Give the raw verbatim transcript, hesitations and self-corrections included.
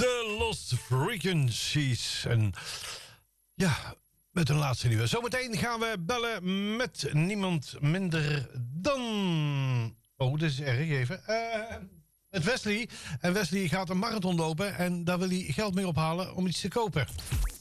De Lost Frequencies. En ja, met een laatste nieuwe. Zometeen gaan we bellen met niemand minder dan... Oh, dit is erg even. Uh, met Wesley. En Wesley gaat een marathon lopen en daar wil hij geld mee ophalen om iets te kopen.